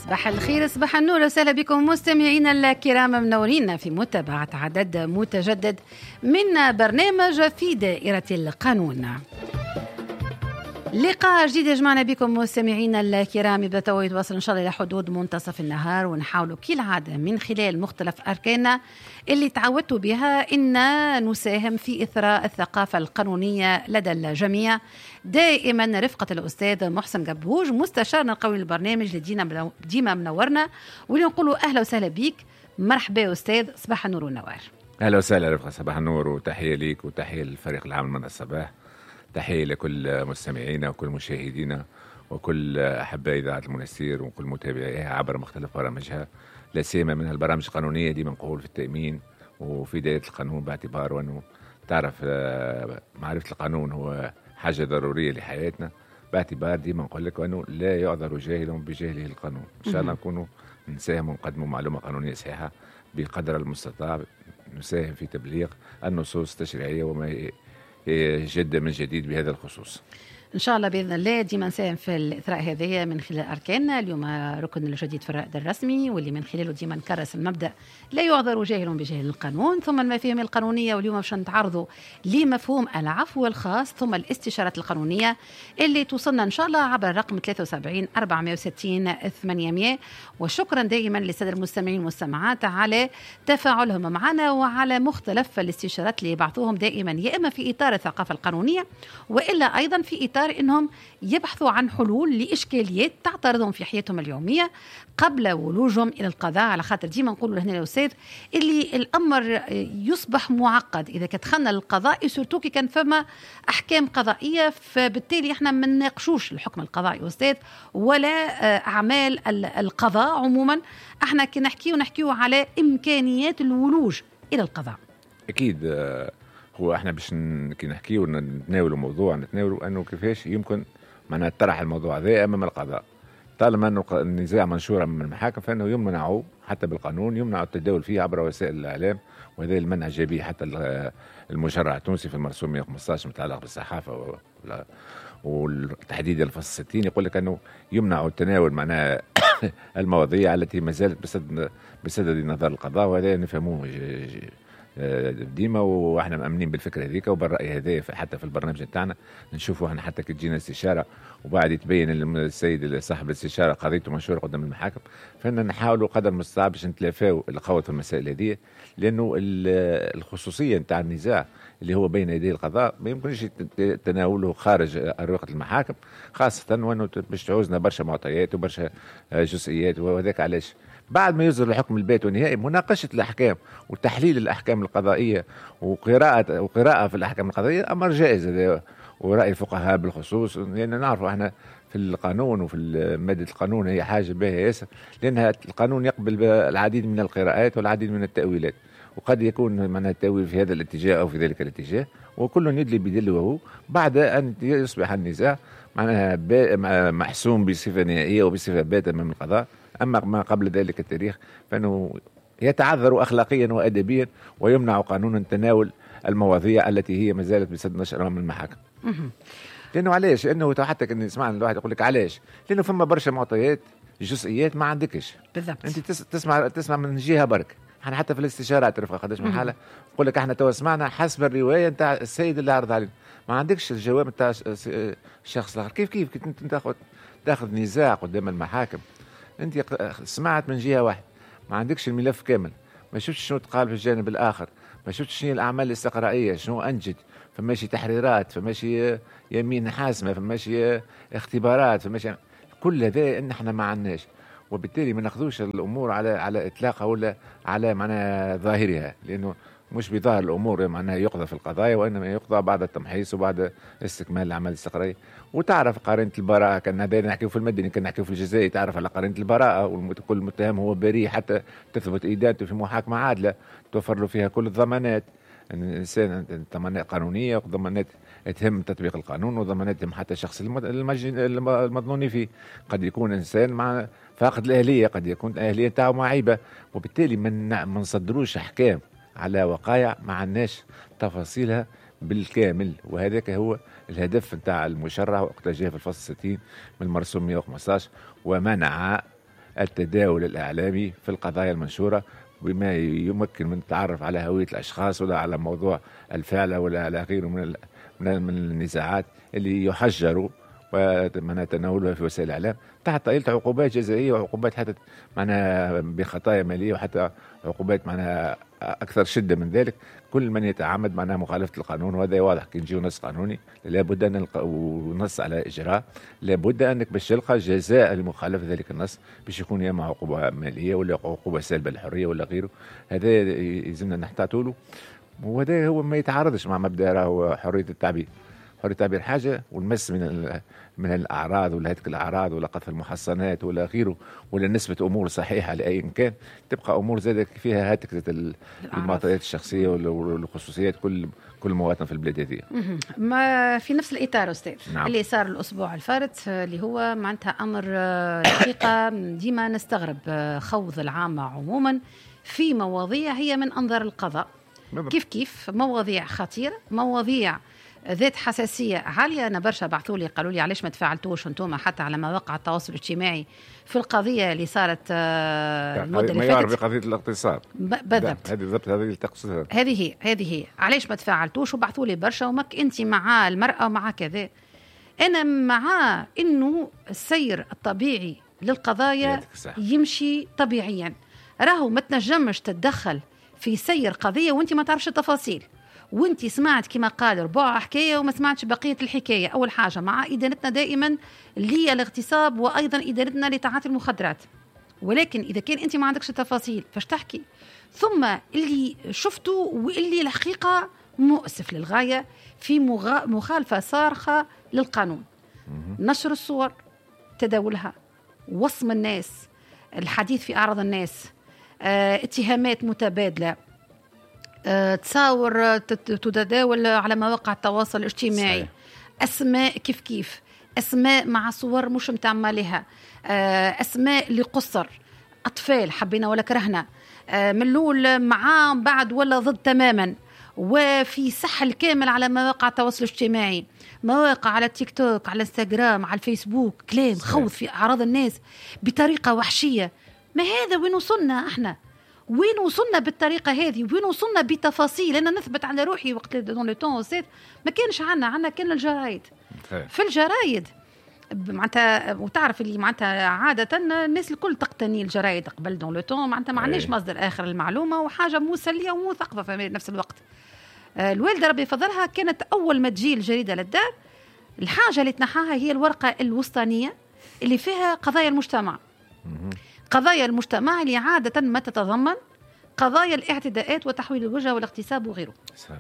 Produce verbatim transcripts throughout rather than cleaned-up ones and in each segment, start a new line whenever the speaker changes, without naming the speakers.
صباح الخير، صباح النور، وسهلا بكم مستمعينا الكرام، منورين في متابعة عدد متجدد من برنامج في دائرة القانون. لقاء جديد يجمعنا بكم مستمعينا الكرام، يبدأ يتواصل إن شاء الله إلى حدود منتصف النهار، ونحاول كالعادة من خلال مختلف أركاننا اللي تعودت بها إن نساهم في إثراء الثقافة القانونية لدى الجميع، دائما رفقة الأستاذ محسن قبوج مستشارنا القوي للبرنامج اللي ديما منورنا، واللي نقولوا أهلا وسهلا بيك. مرحبا أستاذ، صباح النور والنوار.
أهلا وسهلا رفقة، صباح النور، وتحية ليك وتحية للفريق العام من الصباح، تحية لكل مستمعينا وكل مشاهدينا وكل أحباء إذاعة المنستير وكل متابعيها عبر مختلف برامجها، لا سيما من البرامج القانونية دي نقول في التأمين وفي دائرة القانون، باعتبار أنه تعرف معرفة القانون هو حاجة ضرورية لحياتنا، باعتبار ديما نقول لك أنه لا يعذر جاهل بجهله القانون. إن شاء الله نكونوا نساهم ونقدموا معلومة قانونية صحيحة بقدر المستطاع، نساهم في تبليغ النصوص التشريعية وما جد من جديد بهذا الخصوص
إن شاء الله بإذن الله. ديما نساهم في الإثراء هذه من خلال أركاننا. اليوم ركن الجديد في الرائد الرسمي، واللي من خلاله ديما نكرس المبدأ لا يعذر جاهل بجهل القانون، ثم المفاهيم القانونية، واليوم باش نتعرضوا لمفهوم العفو الخاص، ثم الاستشارات القانونية اللي توصلنا إن شاء الله عبر الرقم ثلاثة وسبعين أربعمائة وستين ثمانمائة. وشكرا دائما للسادة المستمعين والمستمعات على تفاعلهم معنا وعلى مختلف الاستشارات اللي يبعثوهم دائما، يا إما في إطار الثقافة القانونية، وإلا أيضا في إطار إنهم يبحثوا عن حلول لإشكاليات تعترضهم في حياتهم اليومية قبل ولوجهم إلى القضاء. على خاطر ديما نقولوا هنا يا أستاذ اللي الأمر يصبح معقد إذا كدخلنا للقضاء، سورتو كي كان فما أحكام قضائية، فبالتالي إحنا ما نناقشوش الحكم القضائي أستاذ ولا أعمال القضاء عموما، إحنا كي نحكي ونحكيو على إمكانيات الولوج إلى القضاء.
أكيد هو احنا باش كي نحكي ونتناولوا موضوع نتناولوا انه كيفاش يمكن معناها طرح الموضوع هذا امام القضاء، طالما انه النزاع منشور من المحاكم فانه يمنعوا حتى بالقانون، يمنع التداول فيه عبر وسائل الاعلام، وهذا المنع جاء به حتى المشرع التونسي في المرسوم مئة وخمسة عشر متعلق بالصحافه والتحديد الفصل ستين، يقول لك انه يمنع التناول معناها المواضيع التي ما زالت بصدد بصدد نظر القضاء، وهذا نفهموه ديما، واحنا مأمنين بالفكره هذيك وبالرأي هذا حتى في البرنامج بتاعنا نشوفوا احنا حتى كي تجينا استشاره وبعد يتبين السيد صاحب الاستشاره قضيته منشوره قدام المحاكم، فإننا نحاولوا قدر المستطاع باش نتلافاو الخوض في المسائل هذه، لانه الخصوصيه نتاع النزاع اللي هو بين يدي القضاء ما يمكنش تناوله خارج أروقة المحاكم، خاصه وانه باش تعوزنا برشا معطيات وبرشا جزئيات، وهذاك علاش بعد ما يصدر الحكم البات والنهائي مناقشة الأحكام وتحليل الأحكام القضائية وقراءة وقراءة في الأحكام القضائية أمر جائز هذا، ورأي الفقهاء بالخصوص، لأن نعرفوا احنا في القانون وفي مادة القانون هي حاجة باهية ياسر، لأنها القانون يقبل العديد من القراءات والعديد من التأويلات، وقد يكون من التأويل في هذا الاتجاه أو في ذلك الاتجاه، وكل يدلي بدلوه بعد أن يصبح النزاع معناها محسوم بصفة نهائية وبصفة باتة من القضاء. أما ما قبل ذلك التاريخ فإنه يتعذر أخلاقيا وأدبيا، ويمنع قانونا تناول المواضيع التي هي ما زالت بصدد نشر أمام المحاكم. لأنه علاش؟ لأنه حتى كان يسمعنا الواحد يقول لك علاش؟ لأنه فما برشا معطيات جزئيات ما عندكش
بالضبط.
أنت تسمع تسمع من جهة برك، احنا حتى في الاستشارات رفقة قداش من حالة يقول لك احنا تو سمعنا حسب الرواية نتاع السيد اللي عرض علينا، ما عندكش الجواب نتاع الشخص الآخر. كيف كيف كنت تاخذ تاخذ نزاع قدام المحاكم انت سمعت من جهه واحده، ما عندكش الملف كامل، ما شفتش شنو تقال في الجانب الاخر، ما شفتش شنو الاعمال الاستقرائيه شنو انجد، فماشي تحريرات، فماشي يمين حاسمه، فماشي اختبارات، فماشي كل هذا ان احنا ما عندناش، وبالتالي ما ناخذوش الامور على على اطلاقها ولا على معناها ظاهرها، لانه مش بظاهر الامور معناها يقضى في القضايا، وانما يقضى بعد التمحيص وبعد استكمال الاعمال الاستقرائيه. وتعرف قرينه البراءه، كان هذا نحكيو في المدني، كان نحكيو في الجزائي، تعرف على قرينه البراءه، وكل متهم هو بريء حتى تثبت ادانته في محاكمه عادله توفر له فيها كل الضمانات، ان الانسان ضمانات قانونيه وضمانات تهم تطبيق القانون، وضمانات تهم حتى الشخص المظنون فيه. قد يكون انسان مع فاقد الاهليه، قد يكون الاهليه تاعو معيبه، وبالتالي ما نصدروش احكام على وقائع ما عندناش تفاصيلها بالكامل. وهذاك هو الهدف نتاع المشرع وقت جاء في الفصل ستين من المرسوم مئة وخمسة عشر، ومنع التداول الإعلامي في القضايا المنشورة، بما يمكن من التعرف على هوية الأشخاص ولا على موضوع الفعل ولا على غيره من من النزاعات اللي يحجروا ونتناولها في وسائل الإعلام تحت طائلة عقوبات جزائية وعقوبات حتى معناها بخطايا مالية وحتى عقوبات معناها أكثر شدة من ذلك. كل من يتعمد معناها مخالفة القانون، وهذا واضح كي نجيو نص قانوني لابد أن ونص على إجراء، لابد أنك باش تلقى جزاء لمخالفة ذلك النص، باش يكون يا إما عقوبة مالية ولا عقوبة سلب الحرية ولا غيره. هذا يلزمنا نحتاطوا له، وهذا هو ما يتعارضش مع مبدأ راهو حرية التعبير. حرية التعبير حاجة، والمس من من الأعراض ولا هتك الأعراض ولا قذف المحصنات ولا غيره ولا نسبة أمور صحيحة لأي كان، تبقى أمور زادة فيها هتك المعطيات الشخصية والخصوصيات كل كل مواطن في البلاد هذه.
ما في نفس الإطار أستاذ
نعم.
اللي صار الأسبوع الفارت اللي هو معناتها أمر الحقيقة ديما نستغرب خوض العامة عموما في مواضيع هي من أنظار القضاء، كيف كيف مواضيع خطيرة، مواضيع ذات حساسية عالية. أنا برشا بعثوا لي قالوا لي علاش ما تفاعلتوش أنتم حتى على مواقع التواصل الاجتماعي في القضية اللي صارت المدة اللي
فاتت، ما يعرف قضية الاغتصاب
بالضبط.
هذه بالضبط هذه اللي تقصدها،
هذه هي هذه هي علاش ما تفاعلتوش. وبعثوا لي برشا ومك أنت مع المرأة ومع كذا. أنا مع إنه السير الطبيعي للقضايا يمشي طبيعيا، راهو ما تنجمش تتدخل في سير قضية وانت ما تعرفش التفاصيل، وانت سمعت كما قال ربع حكاية وما سمعتش بقية الحكاية. أول حاجة مع إدانتنا دائما للاغتصاب وأيضا إدانتنا لتعاطي المخدرات، ولكن إذا كان أنت ما عندكش التفاصيل فاش تحكي؟ ثم اللي شفته واللي الحقيقة مؤسف للغاية في مغا... مخالفة صارخة للقانون، نشر الصور، تداولها، وصم الناس، الحديث في أعراض الناس، اه، اتهامات متبادلة، اه، تصاور تتداول على مواقع التواصل الاجتماعي، صحيح. أسماء كيف كيف، أسماء مع صور مش متعملها، اه، أسماء لقصر أطفال حبينا ولا كرهنا، اه، ملول معاه بعد ولا ضد تماما، وفي سحل كامل على مواقع التواصل الاجتماعي، مواقع على التيك توك، على الانستغرام، على الفيسبوك، كلام خوض في أعراض الناس بطريقة وحشية. ما هذا وين وصلنا احنا؟ وين وصلنا بالطريقة هذه؟ وين وصلنا بتفاصيل؟ أنا نثبت على روحي وقت دون لو طون ما كانش عنا عنا كان الجرايد. في الجرايد معناتها، وتعرف اللي معناتها عادة الناس الكل تقتني الجرايد قبل دون لو طون، معناتها ما عندناش مصدر آخر المعلومة وحاجة مسلية ومثقفة في نفس الوقت. الوالدة ربي يفضلها كانت أول ما تجي الجريدة للدار الحاجة اللي تنحاها هي الورقة الوسطانية اللي فيها قضايا المجتمع، قضايا المجتمع اللي عادة ما تتضمن قضايا الاعتداءات وتحويل الوجه والاغتصاب وغيره،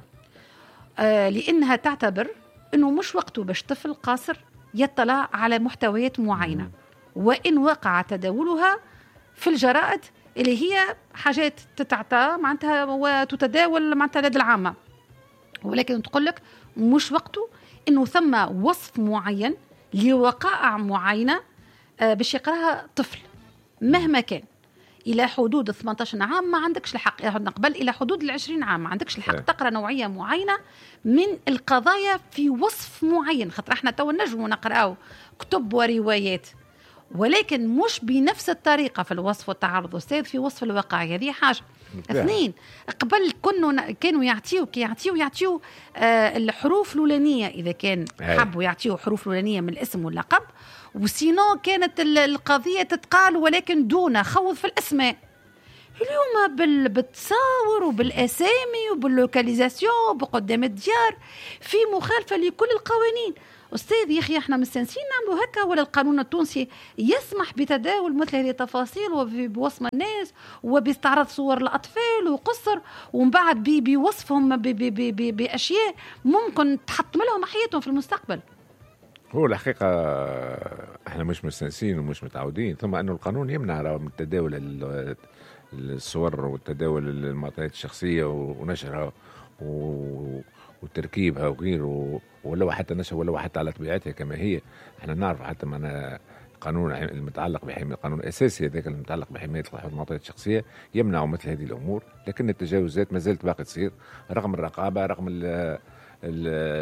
آه لأنها تعتبر أنه مش وقته باش طفل قاصر يطلع على محتويات معينة، وإن وقع تداولها في الجرائد اللي هي حاجات تتعطى معناتها وتتداول معناتها لدى العامة، ولكن تقول لك مش وقته إنه ثم وصف معين لوقائع معينة آه باش يقراها طفل مهما كان إلى حدود ثمانية عشر عام ما عندكش الحق، قبل إلى حدود العشرين عام ما عندكش الحق تقرأ نوعية معينة من القضايا في وصف معين. خاطر احنا تو نجموا نقرأوا كتب وروايات، ولكن مش بنفس الطريقة في الوصف والتعرض أستاذ في وصف الواقع. هذه حاجة. اثنين، قبل كانوا كانوا يعطيوا كي يعطيوا يعطيوا آه الحروف الأولانية إذا كان حبوا يعطيوا حروف الأولانية من الاسم واللقب، وسينو كانت القضية تتقال ولكن دون خوض في الأسماء. اليوم بالتصاور وبالأسامي وباللوكاليزاسيون بقدام الديار في مخالفة لكل القوانين. أستاذ يا أخي احنا مستنسين نعملوا هكا؟ ولا القانون التونسي يسمح بتداول مثل هذه التفاصيل وبوصم الناس وباستعراض صور الأطفال وقصر ومن بعد بوصفهم بأشياء ممكن تحطم لهم حياتهم في المستقبل؟
هو الحقيقة احنا مش مستنسين ومش متعودين، ثم أنه القانون يمنع من تداول الصور والتداول المعطيات الشخصية ونشرها وتركيبها وغيره، ولو حتى نشر ولو حتى على طبيعتها كما هي. احنا نعرف حتى معنا قانون المتعلق بحماية، القانون الأساسي هذاك المتعلق بحماية المعطيات الشخصية يمنع مثل هذه الأمور، لكن التجاوزات ما زالت باقي تصير رغم الرقابة، رغم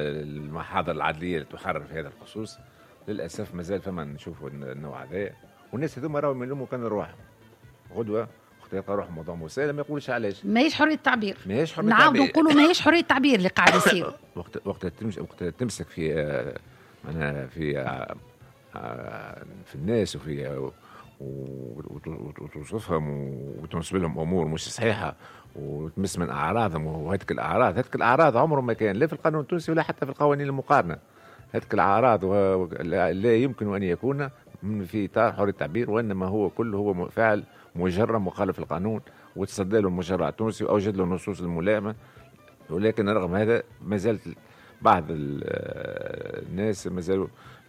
المحاضر العدلية اللي تحرر في هذا الخصوص. للأسف ما زال فما نشوفوا النوع هذا، والناس هذوما راهم يلوموا كان روحهم غدوه وقت يلقى روح موضوع مسالم ما يقولش علاش
ماهيش حريه التعبير.
ماهيش حريه
التعبير نعاودوا
التعبير
نقولوا ماهيش حريه التعبير اللي قاعد يصير.
وقت وقت تمسك وقت تمسك في آه معناها في آه آه في الناس وفي آه وتوصفهم وتنسب لهم امور مش صحيحه وتمس من اعراضهم. وهذيك الاعراض هذيك الاعراض عمره ما كان لا في القانون التونسي ولا حتى في القوانين المقارنه. هذيك الاعراض لا يمكن ان يكون في اطار حريه التعبير، وانما هو كله هو فعل مجرم مخالف القانون وتصدى له المجرع التونسي واوجد له النصوص الملائمه. ولكن رغم هذا ما زالت بعض الناس ما زالوا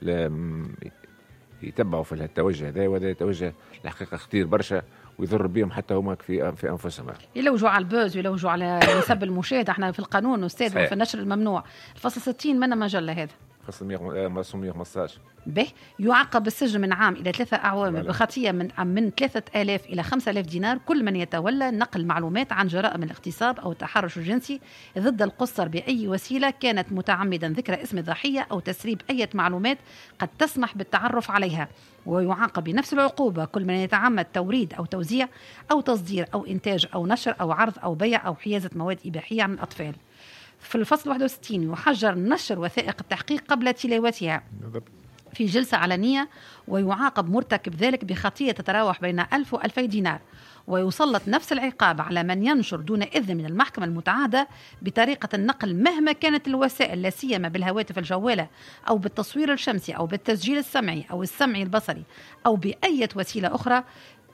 يتبعوا في التوجه هذا، وهذا التوجه الحقيقه خطير برشا ويضر بهم حتى هما في في انفسهم.
يلوجوا على البوز ويلوجوا على نسب المشاهد. احنا في القانون استاذ في النشر الممنوع الفصل ستين من مجله هذا
فصل مئة وخمسطاش
به يعاقب بالسجن من عام إلى ثلاثة أعوام بخطية من من ثلاثة آلاف إلى خمسة آلاف دينار كل من يتولى نقل معلومات عن جرائم الاغتصاب أو التحرش الجنسي ضد القُصّر بأي وسيلة كانت متعمدا ذكر اسم الضحية أو تسريب أي معلومات قد تسمح بالتعرف عليها. ويعاقب بنفس العقوبة كل من يتعمد توريد أو توزيع أو تصدير أو إنتاج أو نشر أو عرض أو بيع أو حيازة مواد إباحية عن الأطفال. في الفصل واحد وستين يحجر نشر وثائق التحقيق قبل تلاوتها في جلسة علنية، ويعاقب مرتكب ذلك بخطية تتراوح بين ألف وألفي دينار. ويسلط نفس العقاب على من ينشر دون إذن من المحكمة المتعهدة بطريقة النقل مهما كانت الوسائل، لا سيما بالهواتف الجوالة أو بالتصوير الشمسي أو بالتسجيل السمعي أو السمعي البصري أو بأي وسيلة أخرى،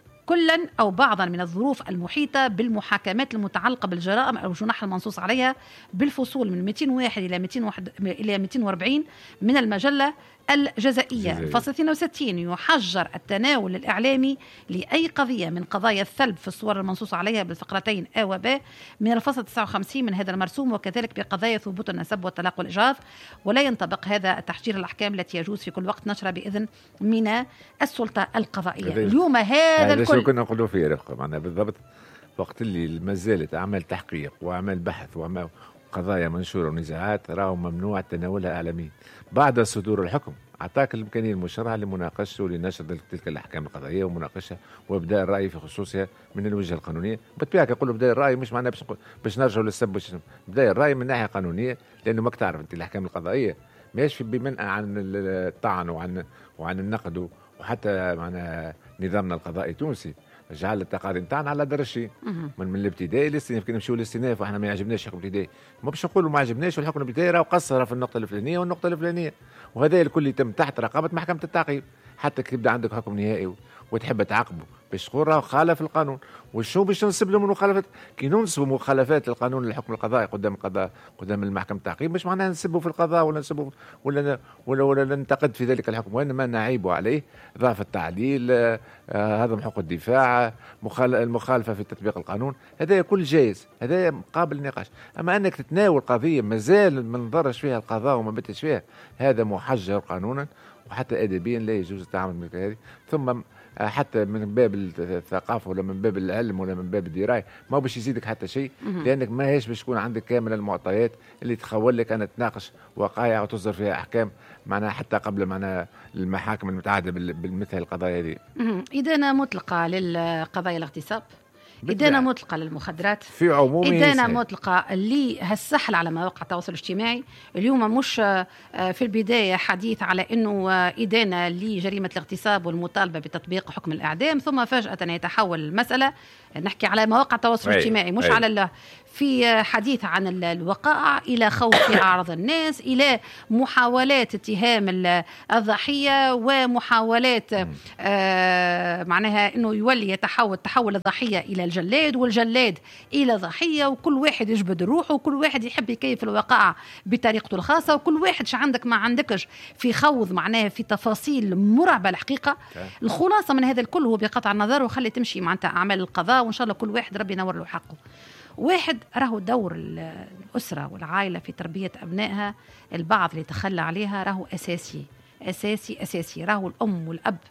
كلا أو بعضا من الظروف المحيطة بالمحاكمات المتعلقة بالجرائم أو الجنح المنصوص عليها بالفصول من مئتين وواحد إلى مئتين وواحد إلى مئتين وأربعين من المجلة الجزائية. الفصل اثنين وستين يحجر التناول الإعلامي لأي قضية من قضايا الثلب في الصور المنصوص عليها بالفقرتين آ وب من الفصل تسعة وخمسين من هذا المرسوم، وكذلك بقضايا ثبوت النسب والطلاق والإجهاض. ولا ينطبق هذا التحجير الأحكام التي يجوز في كل وقت نشرها بإذن من السلطة القضائية. اليوم هذا الكل
شو كنا نقولوا فيه رفقة معنا بالضبط وقت اللي ما زالت أعمال تحقيق وأعمال بحث وأعمال قضايا منشورة ونزاعات راهو ممنوع تناولها إعلاميا. بعد صدور الحكم أعطاك الإمكانية المشرعة لمناقشته ولنشر تلك الأحكام القضائية ومناقشها وإبداء الرأي في خصوصها من الوجهة القانونية. بالطبيعة يقولوا إبداء الرأي مش معناه باش باش نرجعوا للسب، باش إبداء الرأي من ناحية قانونية، لأنه ما تعرف أنت الأحكام القضائية ماشي بمنع عن الطعن وعن وعن النقد، وحتى معنا نظامنا القضائي التونسي جعل التقاضي نتاعنا على درجتين من, من الابتدائي للاستئناف. كنا نمشيو للاستئناف واحنا ما يعجبناش الحكم الابتدائي، ما باش نقولوا ما عجبناش والحكم الابتدائي راه قصر في النقطه الفلانيه والنقطه الفلانيه، وهذا الكل يتم تحت رقابه محكمه التعقيب حتى تبدا عندك حكم نهائي وتحب تعاقبه باش تقول راه خالف القانون. وشو باش ننسب له من مخالفات؟ كي ننسبوا مخالفات القانون للحكم القضائي قدام القضاء قدام المحكمة التعقيب مش معناها نسبه في القضاء ولا نسبه ولا ولا ولا ننتقد في ذلك الحكم، وانما نعيب عليه ضعف التعليل، آه هضم حقوق الدفاع، المخالفه في تطبيق القانون، هذا كل جائز، هذا قابل للنقاش. اما انك تتناول قضيه مازال ما نضرش فيها القضاء وما بتش فيها، هذا محجر قانونا وحتى ادبيا لا يجوز التعامل مثل هذه. ثم حتى من باب الثقافه ولا من باب العلم ولا من باب الدرايه ما باش يزيدك حتى شيء، لانك ما هيش باش تكون عندك كامل المعطيات اللي تخول لك ان تناقش وقائع وتصدر فيها احكام معناها حتى قبل معناها المحاكم المتعدده بالمثل القضايا هذه.
إدانة مطلقه للقضايا الاغتصاب، إدانة مطلقة للمخدرات،
في عموم
إدانة مطلقة للسحل على مواقع التواصل الاجتماعي. اليوم مش في البداية حديث على أنه إدانة لجريمة الاغتصاب والمطالبة بتطبيق حكم الإعدام، ثم فجأة يتحول المسألة نحكي على مواقع التواصل الاجتماعي مش أي. على في حديث عن الوقائع إلى خوف في أعراض الناس، إلى محاولات اتهام الضحية ومحاولات آه معناها أنه يولي يتحول تحول الضحية إلى الجلاد والجلاد إلى ضحية، وكل واحد يجبد روحه وكل واحد يحب يكيف الوقائع بطريقته الخاصة، وكل واحد ش عندك ما عندكش في خوض معناها في تفاصيل مرعبة الحقيقة. الخلاصة من هذا الكل هو بقطع النظر وخلي تمشي معناتها أعمال القضاء، وإن شاء الله كل واحد ربي ينور له حقه. واحد راهو دور الأسرة والعائلة في تربية أبنائها، البعض اللي تخلى عليها راهو أساسي أساسي أساسي. راهو الأم والأب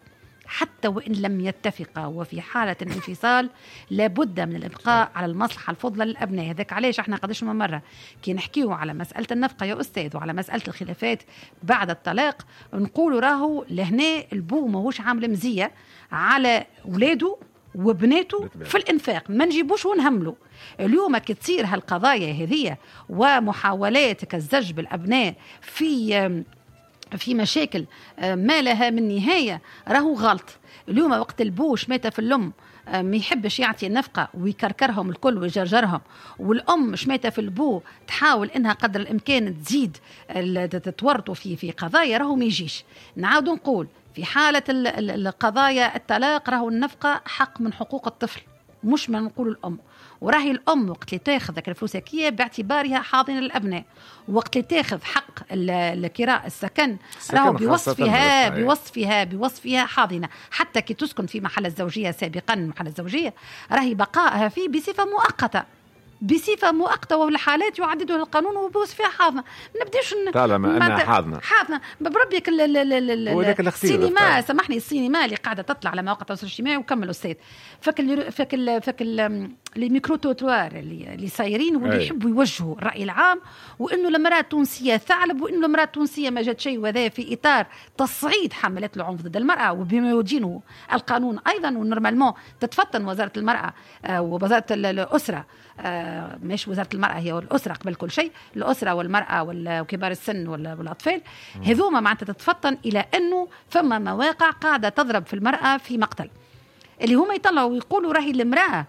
حتى وإن لم يتفقا، وفي حالة الانفصال لابد من الإبقاء على المصلحة الفضلى للأبناء. هذاك علاش احنا قداش من مرة كي نحكيو على مسألة النفقة يا أستاذ وعلى مسألة الخلافات بعد الطلاق نقول راهو لهنا البو ماهوش عامل مزية على ولاده وبناته في الإنفاق، ما نجيبوش ونهملوا. اليوم كي تصير هالقضايا هذه ومحاولات كالزج بالأبناء في في مشاكل ما لها من نهاية راهو غلط. اليوم وقت البوش مات في اللم ما يحبش يعطي النفقة ويكركرهم الكل ويجرجرهم، والأم شماتة في البو تحاول إنها قدر الإمكان تزيد تتورطوا في في قضايا راهو ما يجيش. نعاود نقول في حالة القضايا الطلاق راهو النفقة حق من حقوق الطفل، مش ما نقول الأم. وراهي الأم وقت اللي تاخذ ذاك الفلوس هكية باعتبارها حاضنة للأبناء، وقت اللي تاخذ حق الكراء السكن راهو بوصفها بوصفها بوصفها حاضنة، حتى كي تسكن في محل الزوجية سابقا محل الزوجية راهي بقائها فيه بصفة مؤقتة بصفة مؤقتة، والحالات يعددها القانون وبوصفها حاضنة. ما نبداش
طالما أنها حاضنة
حاضنة بربك. السينما سامحني السينما اللي قاعدة تطلع على مواقع التواصل الاجتماعي وكملوا أستاذ فك فك فك لي ميكرو توتوار اللي اللي صايرين واللي يحبوا يوجهوا الرأي العام وإنه المرأة التونسية ثعلب وإنه المرأة التونسية ما جات شيء، وذا في إطار تصعيد حملات العنف ضد المرأة وبما يدينه القانون أيضا. ونورمالمون تتفطن وزارة المرأة ووزارة الأسرة، مش وزارة المرأة هي الأسرة قبل كل شيء، الأسرة والمرأة وكبار السن والأطفال هذوما معناتها تتفطن إلى أنه فما مواقع قاعدة تضرب في المرأة في مقتل، اللي هما يطلعوا ويقولوا راهي المرأة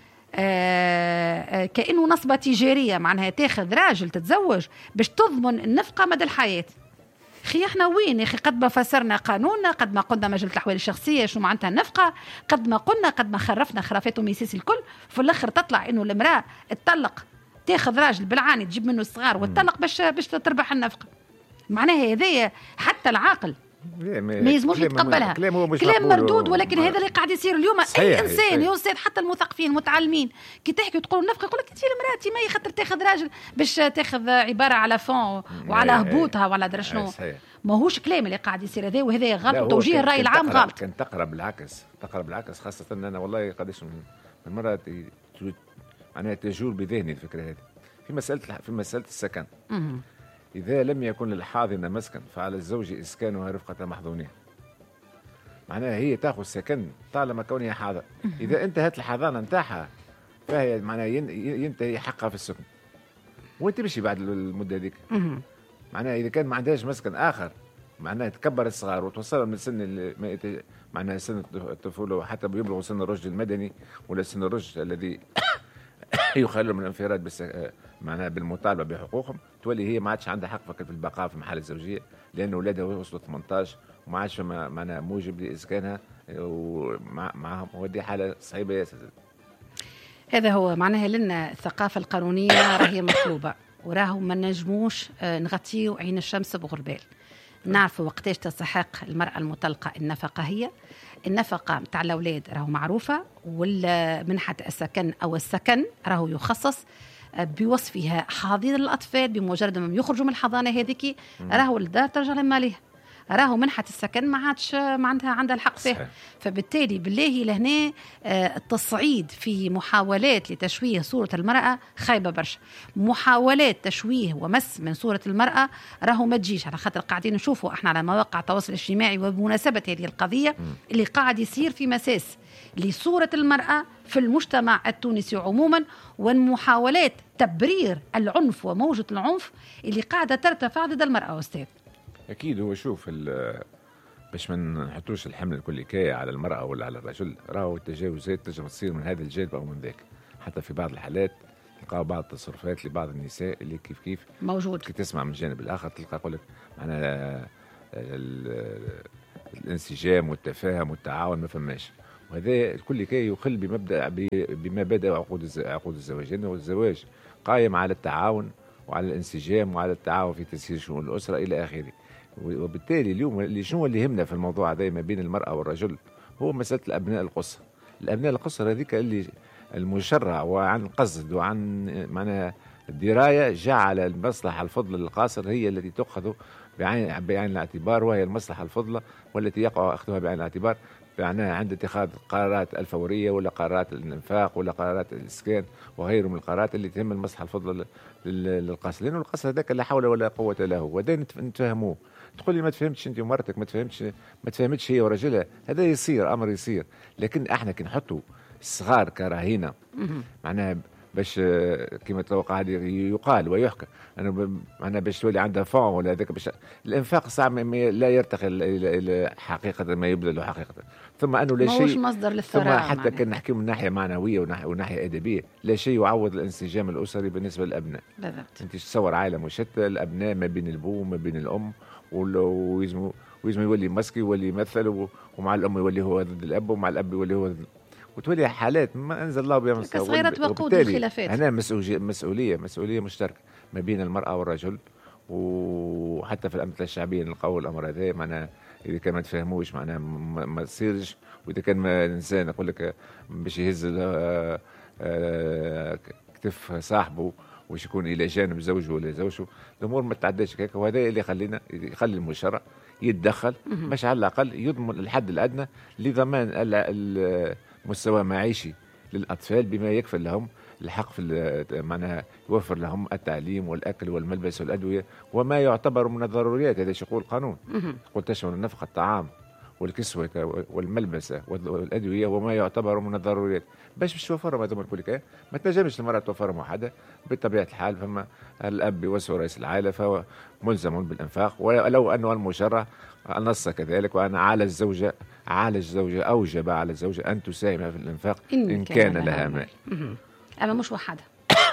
آه كأنه نصبة تجارية، معناها تاخذ راجل تتزوج باش تضمن النفقة مدى الحياة. خي احنا وين يا اخي؟ قد ما فسرنا قانوننا، قد ما قلنا مجلة الأحوال الشخصية شو معناتها النفقة، قد ما قلنا قد ما خرفنا خرافات وميسيس الكل، في الآخر تطلع إنه المرأة تطلق تاخذ راجل بالعاني تجيب منه الصغار وتطلق باش باش تربح النفقة. معناها هذايا حتى العاقل ما يلزموش يتقبلها، كلام مردود. ولكن هذا اللي قاعد يصير اليوم. اي انسان يا استاذ حتى المثقفين المتعلمين كي تحكي تقول نفقه يقول لك انت المراتي ما يخطر تاخذ راجل باش تاخذ عباره على فون وعلى هبوطها وعلى درا شنو. ماهوش كلام اللي قاعد يصير هذا، وهذا غلط. توجيه الراي العام غلط.
كان تقرا بالعكس تقرا بالعكس خاصه ان انا والله قداش من مره معناها تجول بذهني الفكره هذه في مساله في مساله السكن. م- إذا لم يكن للحاضنة مسكن فعلى الزوج إسكانها رفقة محظونها. معناها هي تأخذ سكن طالما كونها حاضنة. إذا انتهت الحضانة نتاعها فهي معناها ينتهي حقها في السكن وانت تمشي بعد المدة ذيك. معناها إذا كان ما عندهاش مسكن آخر معناها تكبر الصغار وتوصلهم من سن معناها سن الطفولة وحتى يبلغوا سن الرشد المدني ولا سن الرشد الذي يخلوا من الانفراد بس معناها بالمطالبه بحقوقهم، تولي هي ما عادش عندها حق فقط في البقاء في محل الزوجيه لان اولادها وصلوا ثمانية عشر وما عادش معناها موجب لاسكانها ومعهم، ودي حاله صعيبه ياسر.
هذا هو معناها لنا الثقافه القانونيه راهي مطلوبه وراهو ما نجموش نغطيو عين الشمس بغربال. نعرفوا وقتاش تستحق المراه المطلقه النفقه. هي النفقة متاع الأولاد راهو معروفة، والمنحة السكن أو السكن راهو يخصص بوصفها حاضنة للأطفال. بمجرد ما يخرجوا من الحضانة هذيك راهو الدار ترجع لمالها، راهو منحة السكن ما عادش ما عندها عندها الحق فيه. فبالتالي بالله لهنا التصعيد في محاولات لتشويه صورة المرأة خايبة برشا. محاولات تشويه ومس من صورة المرأة راهو ما تجيش، على خاطر قاعدين نشوفوا احنا على مواقع التواصل الاجتماعي وبمناسبة هذه القضية اللي قاعد يصير في مساس لصورة المرأة في المجتمع التونسي عموما، ومحاولات تبرير العنف وموجة العنف اللي قاعدة ترتفع ضد المرأة. أستاذ
أكيد هو شوف باش ما نحطوش الحمل الكلي على المرأة ولا على الرجل، راهو التجاوزات تجب تصير من هذا الجانب أو من ذاك. حتى في بعض الحالات تلقى بعض التصرفات لبعض النساء اللي كيف كيف
موجود،
كي تسمع من الجانب الآخر تلقى يقول لك معناها الانسجام والتفاهم والتعاون ما فماش، وهذا الكل كي يخل بمبدأ بمبادئ عقود عقود الزواج، لأنه الزواج قائم على التعاون وعلى الانسجام وعلى التعاون في تسيير شؤون الأسرة إلى آخره. وبالتالي اليوم اللي شنو اللي يهمنا في الموضوع هذا ما بين المرأة والرجل هو مسألة الأبناء القصر. الأبناء القصر هذيك اللي المشرع وعن قصد وعن معناها الدراية جعل المصلحة الفضلى للقاصر هي التي تأخذ بعين بعين الاعتبار، وهي المصلحة الفضلى والتي يقع أخذها بعين الاعتبار معناها عند اتخاذ القرارات الفوريه ولا قرارات الانفاق ولا قرارات الاسكان وغيره من القرارات اللي تهم المصلحه الفضلى للقصر، لانه القصر هذاك لا حول ولا قوه له، وهذا نتفهموه. تقول لي ما تفهمتش انت ومرتك، ما تفهمتش ما تفهمتش هي ورجلها، هذا يصير امر يصير، لكن احنا كي نحطوا الصغار كراهينه معناها باش كما توقع هذه يقال ويحكى انا معناها باش تولي عندها فون ولا هذاك باش الانفاق صعب لا يرتقي الى حقيقه ما يبذل حقيقه، ثم انه لا شيء
مصدر للثراء،
ثم حتى كان نحكي من ناحيه معنويه وناحيه ادبيه لا شيء يعوض الانسجام الاسري بالنسبه للابناء.
بالضبط.
انت تصور عائله مشتته، الابناء ما بين البو وما بين الام ويزموا ويزم يولي مسكي يولي يمثل، ومع الام يولي هو ضد الاب، ومع الاب يولي هو ضد، وتولي حالات ما انزل الله بها من سلطان.
صغيرة وقود الخلافات.
هنا مسؤوليه مسؤوليه مسؤوليه مشتركه ما بين المراه والرجل، وحتى في الامثله الشعبيه نلقاو الامر هذا معناها اذا كان ما تفهموش معناها ما تصيرش، واذا كان ما الانسان يقول لك باش يهز كتف صاحبه واش يكون الى جانب زوجه ولا زوجته، الامور ما تعداش هكاك، وهذا اللي يخلينا يخلي المشرع يتدخل باش على الاقل يضمن الحد الادنى لضمان المستوى المعيشي للاطفال بما يكفل لهم الحق في معناها يوفر لهم التعليم والاكل والملبس والادويه وما يعتبر من الضروريات. هذا يقول القانون، يقول تشمل النفقه الطعام والكسوة والملبسة والأدوية وما يعتبر من الضروريات، باش باش توفرهم هذوما الكل. ما تنجمش المرأة توفرهم وحدها بطبيعة الحال، فما الأب يوسع رئيس العائلة فهو ملزم بالإنفاق، ولو أنه المشرع نص كذلك، وأن على الزوجة على الزوجة أوجب على الزوجة أن تساهم في الإنفاق إن, إن كان, كان لها مال.
أما مش وحدها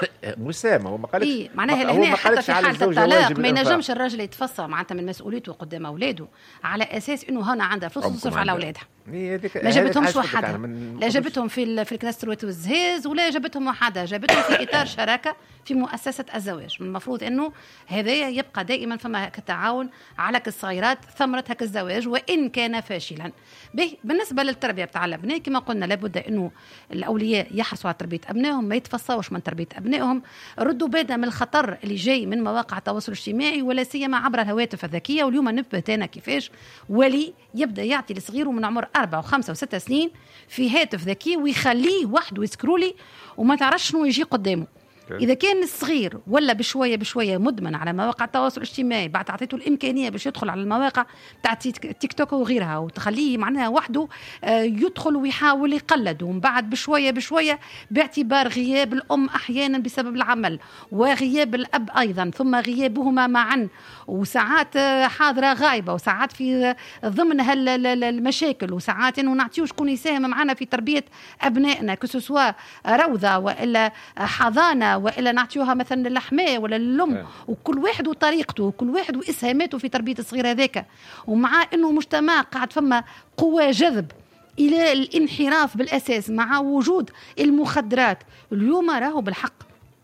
مسامة، هو ما قالش
إيه معناها لهنا حتى في حالة الطلاق ما ينجمش الراجل يتفصل معناتها من مسؤوليته قدام أولاده على أساس إنه هنا عندها فلوس تصرف على أولادها. ما جابتهمش وحدها، لا جابتهم في في الكنيسة الروات والزهاز ولا جابتهم وحدها، جابتهم في إطار شراكة في مؤسسة الزواج. من المفروض أنه هذا يبقى دائما فما كتعاون على الصغيرات ثمرة هك الزواج وإن كان فاشلا. بالنسبة للتربية بتاع الأبناء كما قلنا لابد أنه الأولياء يحرصوا على تربية أبنائهم، ما يتفصلوش من تربية أبنائهم، ردوا بالنا من الخطر اللي جاي من مواقع التواصل الاجتماعي ولا سيما عبر الهواتف الذكية. واليوم نثبت أنا كيفاش ولي يبدأ يعطي لصغيره من عمر أربعة وخمسة وستة سنين في هاتف ذكي ويخليه وحده يسكرولي وما تعرفش شنو يجي قدامه. إذا كان الصغير ولا بشوية بشوية مدمن على مواقع التواصل الاجتماعي بعد تعطيته الإمكانية باش يدخل على المواقع بتاع تيك توك وغيرها وتخليه معناها وحده يدخل ويحاول يقلد، ومن بعد بشوية بشوية باعتبار غياب الأم أحيانا بسبب العمل وغياب الأب أيضا ثم غيابهما معا وساعات حاضرة غايبة وساعات في ضمن هالمشاكل وساعات إنه نعطيه شكون يساهم معنا في تربية أبنائنا كسوسوا روضة وإلا حضانة وإلا نعطيوها مثلا للحماة ولا للأم، وكل واحد وطريقته وكل واحد وإسهاماته في تربية الصغير هذاك. ومع إنه مجتمع قاعد فما قوة جذب إلى الانحراف بالأساس مع وجود المخدرات، اليوم راهو بالحق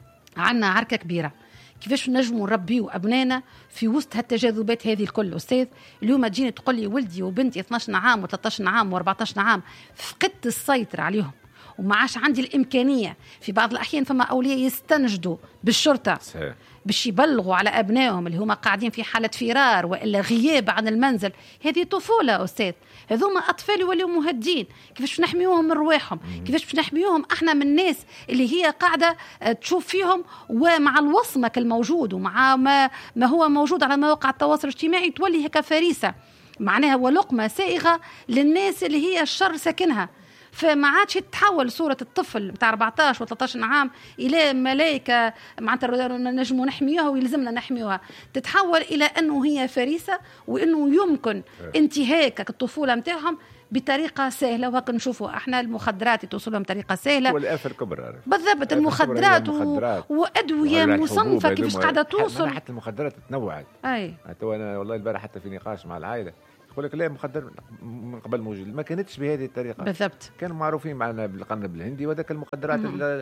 عنا عركة كبيرة كيفاش نجموا نربيو أبنائنا في وسط هالتجاذبات هذه الكل. أستاذ اليوم تجيني تقول لي ولدي وبنتي اثنا عشر عام وثلاثة عشر عام وأربعة عشر عام فقدت السيطرة عليهم وما عادش عندي الإمكانية. في بعض الأحيان فما أولياء يستنجدوا بالشرطة صحيح. باش يبلغوا على أبنائهم اللي هما قاعدين في حالة فرار وإلا غياب عن المنزل. هذه طفولة أستاذ، هذوما أطفال يوليوا مهدين. كيفاش نحميوهم من رواحهم؟ كيفاش نحميوهم احنا من الناس اللي هي قاعدة تشوف فيهم ومع الوصمك الموجود ومع ما, ما هو موجود على مواقع التواصل الاجتماعي تولي هكا فريسة معناها ولقمة سائغة للناس اللي هي الشر ساكنها. فما عادش تتحول صورة الطفل بتاع أربعة عشر و ثلاثة عشر عام إلى ملايكة معناتها نجموا نحميوها ويلزمنا نحميوها، تتحول إلى أنه هي فريسة وأنه يمكن انتهاك الطفولة متاعهم بطريقة سهلة. وهكذا نشوفوا احنا المخدرات توصلهم بطريقة سهلة
والآفة الكبرى
بالضبط، المخدرات و... وأدوية مصنفة كيفاش قاعدة توصل.
حتى المخدرات تنوعت.
أي
حتى أنا والله البارح حتى في نقاش مع العائلة يقول لك لا مخدر من قبل موجود، ما كانتش بهذه الطريقه
بالضبط،
كانوا معروفين معنا بالقرنب الهندي وذاك المخدرات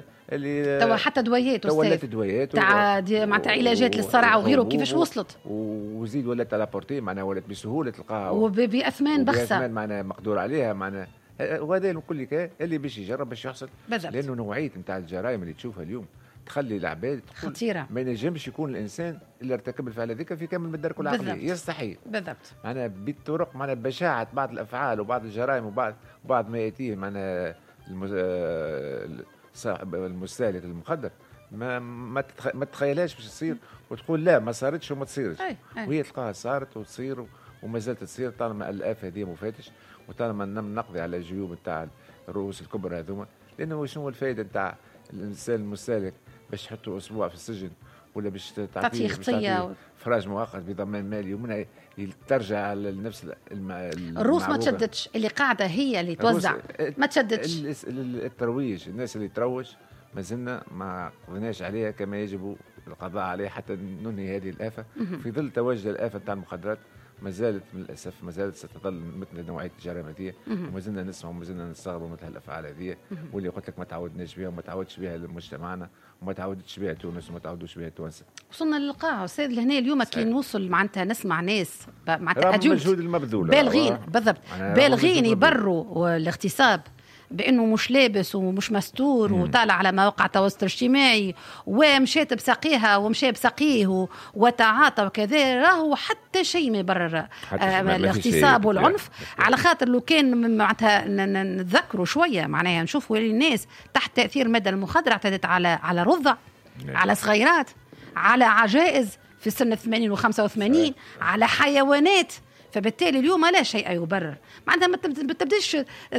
اللي
توا حتى دويات
ولات دويات
تاع معناتها علاجات للصرع وغيره كيفاش وصلت
وزيد ولات لابورتي معناها ولات بسهوله تلقاها
وباثمان بخسه
باثمان معناها مقدور عليها معناها. وهذا الكل اللي باش يجرب باش يحصل، لانه نوعيه نتاع الجرائم اللي تشوفها اليوم تخلي العباد
خطيره.
ما ينجمش يكون الانسان اللي ارتكب الفعل هذيك في كامل مداركه العقليه، يستحيل
بالضبط.
معناها بالطرق، معناها بشاعه بعض الافعال وبعض الجرائم وبعض وبعض ما ياتيه معناها صاحب المستهلك المخدر ما ما تتخ... ما تتخيلهاش باش تصير وتقول لا ما صارتش وما تصيرش، وهي تلقاها صارت وتصير وما زالت تصير طالما الافه هذه مفاتش، وطالما نقضي على الجيوب نتاع الرؤوس الكبرى هذوما. لانه شنو الفائده نتاع الانسان المستهلك باش يحطوا اسبوع في السجن ولا باش تعطيه خطيه فراج مؤقت بضمان مالي ومنها ترجع لنفس الم...
الروس ما تشددش، اللي قاعده هي اللي توزع ما تشددش.
الترويج، الناس اللي تروج ما زلنا ما قضيناش عليها كما يجب القضاء عليها حتى ننهي هذه الآفة. في ظل تواجد الآفة نتاع المخدرات ما زالت للاسف ما زالت ستظل مثل نوعيه الجرائم هذه، وما زلنا نسمع وما زلنا نستغرب مثل الافعال هذه، واللي قلت لك ما تعودناش بها وما تعودش بها مجتمعنا وما تعودتش بها تونس وما تعودوش بها التوانسه.
وصلنا للقاع استاذ لهنا اليوم كي نوصل معناتها نسمع ناس معناتها
المجهود المبذول
بالغين بالضبط بالغين يبروا الاغتصاب بانه مش لابس ومش مستور مم. وطالع على مواقع التواصل الاجتماعي ومشيت بساقيها ومشي بساقيه وتعاطى وكذا، راهو حتى شيء ما يبرر آه الاغتصاب والعنف. على خاطر لو كان معناتها نتذكروا شويه معناها نشوفوا الناس تحت تاثير الماده المخدره اعتدت على على رضع مم. على صغيرات، على عجائز في سن الثمانين وخمسة وثمانين، على حيوانات. فبالتالي اليوم لا شيء يبرر. معناتها ما تبداش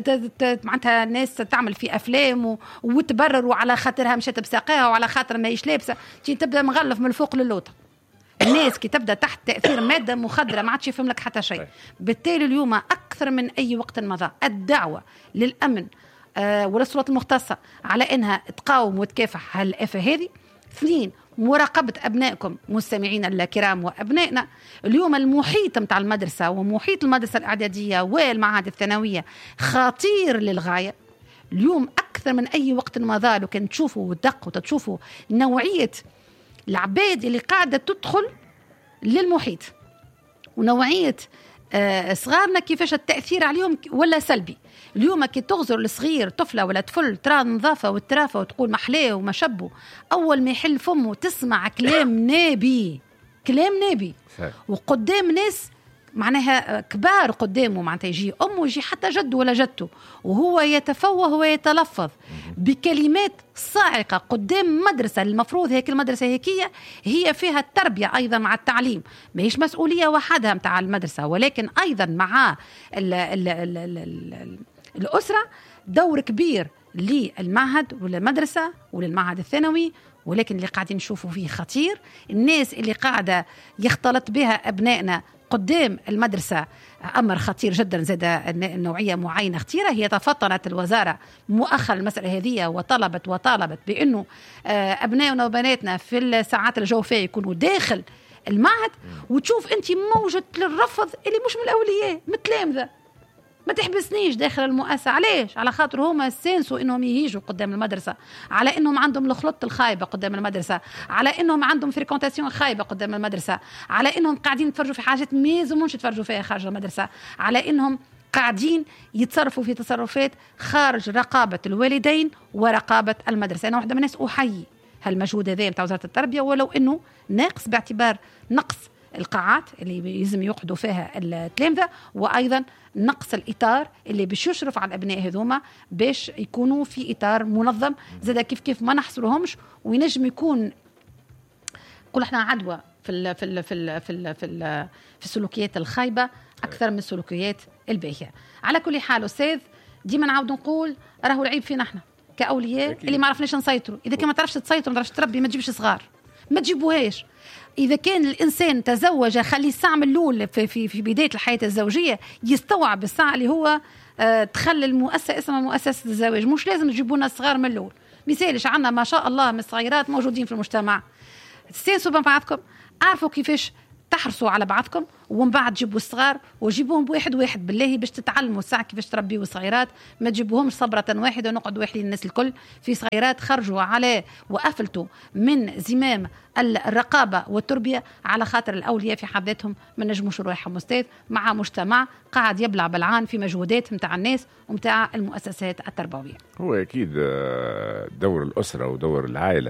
معناتها الناس تعمل في افلام وتبرروا على خاطرها مشات بساقها وعلى خاطر ما هيش لابسه، تبدا مغلف من الفوق للوطه. الناس كي تبدا تحت تاثير ماده مخدره ما عادش يفهم لك حتى شيء. بالتالي اليوم اكثر من اي وقت مضى الدعوه للامن آه والسلطات المختصه على انها تقاوم وتكافح هالافه هذه. اثنين، مراقبة أبنائكم مستمعين الكرام وأبنائنا. اليوم المحيط متاع المدرسة ومحيط المدرسة الإعدادية والمعاهد الثانوية خطير للغاية. اليوم أكثر من أي وقت مضى لو كان تشوفوا وتدقوا تشوفوا نوعية العباد اللي قاعدة تدخل للمحيط ونوعية آه صغارنا كيفاش التأثير عليهم ولا سلبي. اليوم كي تغزر الصغير طفله ولا طفل ترى نظافه والترافه وتقول محلاه وما شبه، اول ما يحل فمه تسمع كلام نابي كلام نابي وقدام ناس معناها كبار قدامه، معناتها يجي امه يجي حتى جده ولا جدته وهو يتفوه ويتلفظ بكلمات صاعقه قدام مدرسه المفروض هيك المدرسه هيكيه هي فيها التربيه ايضا مع التعليم، ما هيش مسؤوليه وحدها متاع المدرسه ولكن ايضا مع ال ال ال ال ال الأسرة دور كبير للمعهد وللمدرسة وللمعهد الثانوي. ولكن اللي قاعدين نشوفوا فيه خطير، الناس اللي قاعدة يختلط بها أبنائنا قدام المدرسة أمر خطير جدا. زاد النوعية معينة خطيرة. هي تفطنت الوزارة مؤخرا المسألة هذه وطلبت وطالبت بأنه أبنائنا وبناتنا في الساعات الجوفية يكونوا داخل المعهد. وتشوف أنت موجة للرفض اللي مش من الأولياء متلامذة، ما تحبسنيش داخل المؤسسة. علاش؟ على خاطر هما سانسوا انهم يهيجوا قدام المدرسة، على انهم عندهم الخلط الخايبة قدام المدرسة، على انهم عندهم فريكونتاسيون خايبة قدام المدرسة، على انهم قاعدين يتفرجوا في حاجات ما يلزموش يتفرجوا فيها خارج المدرسة، على انهم قاعدين يتصرفوا في تصرفات خارج رقابة الوالدين ورقابة المدرسة. انا واحدة من الناس احيي هالمجهود هذا نتاع وزارة التربية ولو انه ناقص باعتبار نقص القاعات اللي يلزم يقعدوا فيها التلامذة، وايضا نقص الإطار اللي باش يشرف على الأبناء هذوما باش يكونوا في إطار منظم. زاد كيف كيف ما نحصرهمش وينجم يكون كل احنا عدوى في ال في ال في ال في ال في, ال في السلوكيات الخايبة أكثر من السلوكيات الباهية. على كل حال أستاذ ديما نعاود نقول راهو العيب فينا احنا كأولياء أكيد. اللي ما عرفناش نسيطروا. إذا كان ما تعرفش تسيطر ما تعرفش تربي ما تجيبش صغار، ما تجيبوهاش. إذا كان الإنسان تزوج خلي الساعة من الأول في, في, في بداية الحياة الزوجية يستوعب الساعة اللي هو آه تخلي المؤسسة اسمها مؤسسة الزواج. مش لازم تجيبونا الصغار من الأول. مثالش عنا ما شاء الله من الصغيرات موجودين في المجتمع. استانسوا ببعضكم، عارفوا كيفاش تحرصوا على بعضكم ومن بعد جيبوا الصغار وجيبوهم بواحد واحد بالله باش تتعلموا الساعة كيفاش تربيوا الصغيرات. ما تجيبوهمش صبرة واحدة ونقعدوا واحدين الناس الكل. في صغيرات خرجوا على وقفلتوا من زمام الرقابة والتربية على خاطر الأولياء في حد ذاتهم ما نجموش روحهم أستاذ مع مجتمع قاعد يبلع بلعان في مجهودات متاع الناس ومتاع المؤسسات التربوية.
هو أكيد دور الأسرة ودور العائلة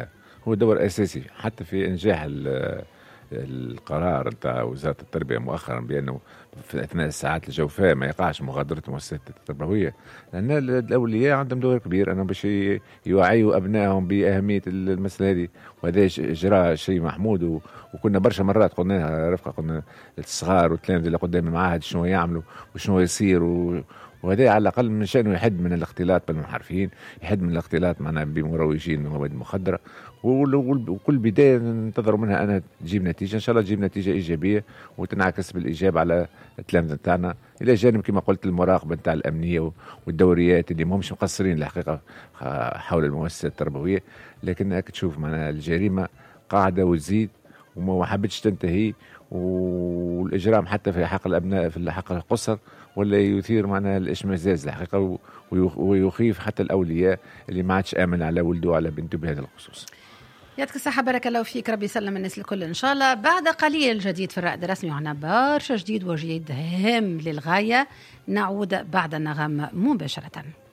هو دور اساسي حتى في انجاح القرار نتاع وزاره التربيه مؤخرا بانه في اثناء الساعات الجوفاء ما يقعش مغادره المؤسسات التربويه، لان الاولياء عندهم دور كبير انهم باش يوعيوا ابنائهم باهميه المساله هذه، وهذا اجراء شيء محمود. وكنا برشا مرات قلنا رفقه، قلنا الصغار والتلاميذ اللي قدام المعاهد شنو يعملوا وشنو يصير، وهذا على الاقل من شانه يحد من الاختلاط بالمنحرفين، يحد من الاختلاط معنا بمروجين المواد المخدره. وكل بدايه ننتظر منها انها تجيب نتيجه، ان شاء الله تجيب نتيجه ايجابيه وتنعكس بالايجاب على التلامذه نتاعنا، الى جانب كما قلت المراقبه نتاع الامنيه والدوريات اللي ماهمش مقصرين الحقيقه حول المؤسسات التربويه، لكن تشوف معنا الجريمه قاعده وتزيد وما حبتش تنتهي، والاجرام حتى في حق الابناء في حق القصر ولا يثير معنا الاشمئزاز الحقيقه، ويخيف حتى الاولياء اللي ما عادش امن على ولده وعلى بنته بهذا الخصوص.
يعطيك الصحة، بارك الله فيك، ربي يسلم الناس الكل إن شاء الله. بعد قليل جديد في الرائد الرسمي، وعنا برشا جديد وجديد هام للغاية. نعود بعد النغم مباشرة.